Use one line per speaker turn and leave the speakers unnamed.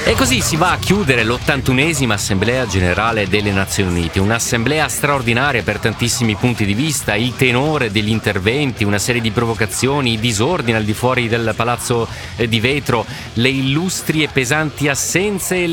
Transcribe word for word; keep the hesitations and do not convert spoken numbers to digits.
E così si va a chiudere l'ottantunesima Assemblea Generale delle Nazioni Unite, un'assemblea straordinaria per tantissimi punti di vista, il tenore degli interventi, una serie di provocazioni, i disordini al di fuori del Palazzo di Vetro, le illustri e pesanti assenze e